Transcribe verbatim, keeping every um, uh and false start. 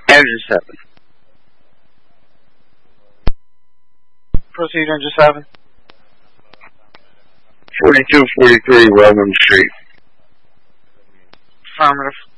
Engine seven. Proceed, Engine seven. forty-two forty-three Wellman Street. Affirmative.